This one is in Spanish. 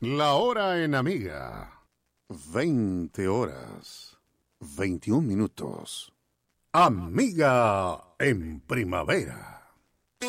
La hora en Amiga. 20 horas, 21 minutos. Amiga en primavera.